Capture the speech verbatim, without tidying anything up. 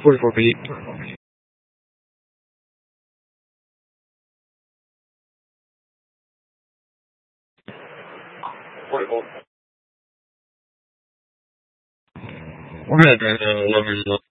forty-four feet. forty-four. We're gonna drive down eleven.